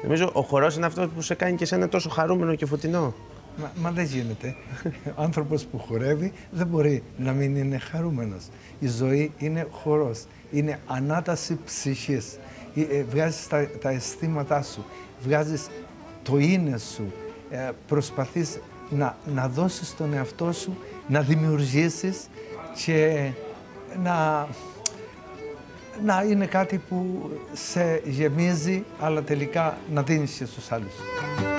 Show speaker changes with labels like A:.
A: Νομίζω ο χορός είναι αυτό που σε κάνει και εσένα τόσο χαρούμενο και φωτεινό.
B: Μα δεν γίνεται. Ο άνθρωπος που χορεύει δεν μπορεί να μην είναι χαρούμενος. Η ζωή είναι χορός. Είναι ανάταση ψυχής. Βγάζεις τα αισθήματά σου. Βγάζεις το είναι σου. Προσπαθείς να δώσεις τον εαυτό σου, να δημιουργήσεις και να είναι κάτι που σε γεμίζει, αλλά τελικά να δίνεις και στους άλλους.